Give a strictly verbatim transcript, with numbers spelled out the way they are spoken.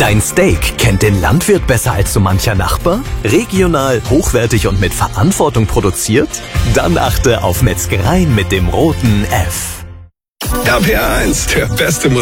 Dein Steak kennt den Landwirt besser als so mancher Nachbar? Regional, hochwertig und mit Verantwortung produziert? Dann achte auf Metzgereien mit dem roten F. R P R eins, der beste